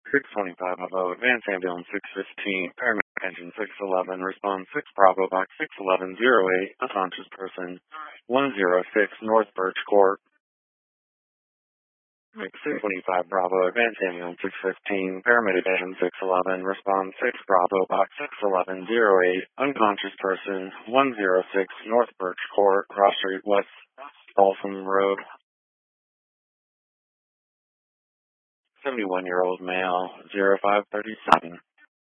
625 Bravo, Advance Ambulance 615, Paramedic Engine 611, Respond 6 Bravo, Box 61108, unconscious person, 106, North Birch Court. 625 Bravo, Advance Ambulance 615, Paramedic Engine 611, Respond 6 Bravo, Box 61108, unconscious person, 106, North Birch Court, Cross Street West, Balsam Road. 71-year-old male, 0537.